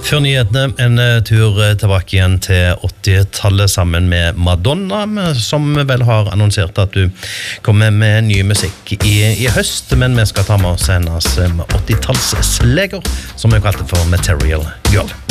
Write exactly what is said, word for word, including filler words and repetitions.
Før nyhetene, en tur tilbake igjen til åttitallet sammen med Madonna, som vel har annonsert at du kommer med ny musikk i, i høst, men vi skal ta med oss hennes åttitalls-sleger, som vi kalte for Material Girl.